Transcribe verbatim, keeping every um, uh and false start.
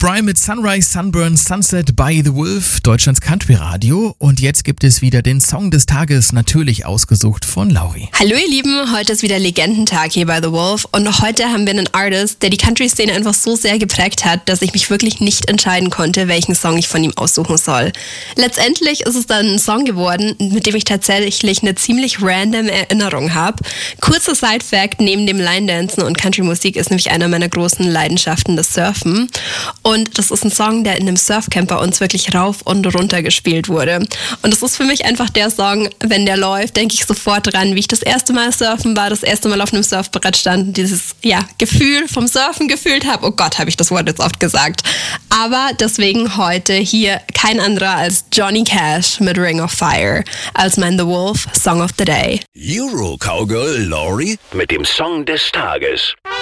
Brian mit Sunrise, Sunburn, Sunset by The Wolf, Deutschlands Country Radio. Und jetzt gibt es wieder den Song des Tages, natürlich ausgesucht von Lauri. Hallo ihr Lieben, heute ist wieder Legendentag hier bei The Wolf und heute haben wir einen Artist, der die Country-Szene einfach so sehr geprägt hat, dass ich mich wirklich nicht entscheiden konnte, welchen Song ich von ihm aussuchen soll. Letztendlich ist es dann ein Song geworden, mit dem ich tatsächlich eine ziemlich random Erinnerung habe. Kurzer Side-Fact, neben dem Line-Dancen und Country-Musik ist nämlich einer meiner großen Leidenschaften das Surfen. Und das ist ein Song, der in einem Surfcamp bei uns wirklich rauf und runter gespielt wurde. Und das ist für mich einfach der Song, wenn der läuft, denke ich sofort dran, wie ich das erste Mal surfen war, das erste Mal auf einem Surfbrett stand und dieses ja, Gefühl vom Surfen gefühlt habe. Oh Gott, habe ich das Wort jetzt oft gesagt. Aber deswegen heute hier kein anderer als Johnny Cash mit Ring of Fire als mein The Wolf Song of the Day. Euro Cowgirl Lauri mit dem Song des Tages.